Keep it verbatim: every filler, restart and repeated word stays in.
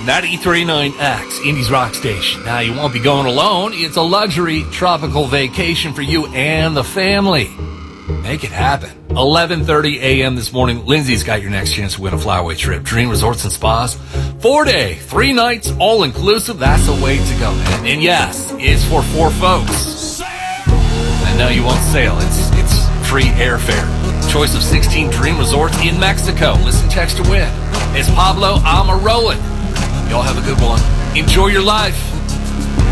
ninety-three point nine X, Indies Rock Station. Now, you won't be going alone. It's a luxury tropical vacation for you and the family. Make it happen. eleven thirty a.m. this morning, Lindsay's got your next chance to win a flyaway trip. Dream Resorts and Spas. Four day, three nights, all inclusive. That's the way to go, man. And yes, it's for four folks. And no, you won't sail. It's, it's free airfare. Choice of sixteen Dream Resorts in Mexico. Listen, text to win. It's Pablo. I'm a rolling. Y'all have a good one. Enjoy your life.